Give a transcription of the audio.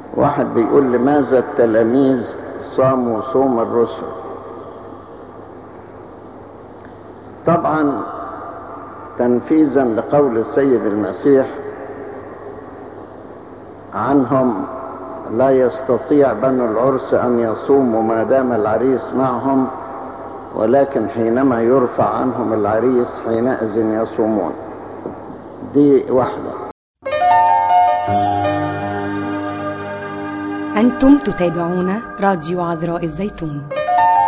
واحد بيقول: لماذا التلاميذ صاموا صوم الرسل؟ طبعا تنفيذا لقول السيد المسيح عنهم: لا يستطيع بنو العرس أن يصوموا ما دام العريس معهم، ولكن حينما يرفع عنهم العريس حينئذ يصومون. دي واحدة. أنتم تتابعون راديو عذراء الزيتون.